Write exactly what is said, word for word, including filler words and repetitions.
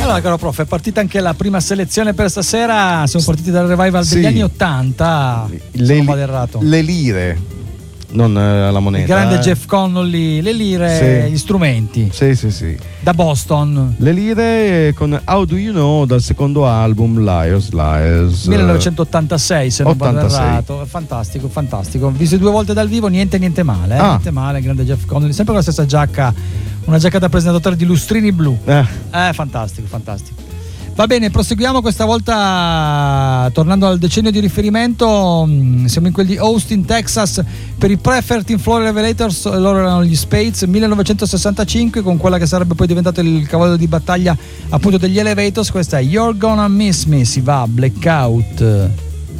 Allora, caro prof, è partita anche la prima selezione per stasera. Siamo partiti dal revival degli sì. anni ottanta. Le, non vado errato. le lire, non eh, la moneta. Il grande eh. Jeff Connolly, le lire, Sì. gli strumenti. Sì, sì, sì. Da Boston. Le lire con How Do You Know dal secondo album Liars Liars. millenovecentottantasei, se non vado ottantasei. errato. Fantastico, fantastico. Visto due volte dal vivo, niente, niente male. Eh? Ah. Niente male, il grande Jeff Connolly. Sempre con la stessa giacca, una giacca da presentatore di lustrini blu. Eh. Eh, fantastico, fantastico. Va bene, proseguiamo questa volta tornando al decennio di riferimento. Siamo in quel di Austin, Texas, per i Pre-thirteen Floor Elevators. Loro erano gli Spades, millenovecentosessantacinque, con quella che sarebbe poi diventato il cavallo di battaglia appunto degli Elevators. Questa è You're Gonna Miss Me, si va, Blackout.